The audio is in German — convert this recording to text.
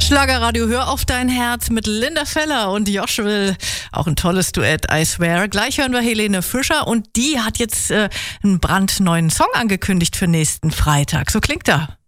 Schlagerradio, hör auf dein Herz mit Linda Feller und Josh Will. Auch ein tolles Duett, I swear. Gleich hören wir Helene Fischer und die hat jetzt einen brandneuen Song angekündigt für nächsten Freitag. So klingt er.